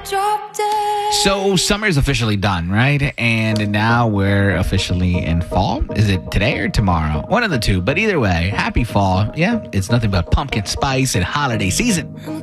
So summer's officially done, right? And now we're officially in fall. Is it today or tomorrow? One of the two. But either way, happy fall. Yeah, it's nothing but pumpkin spice and holiday season.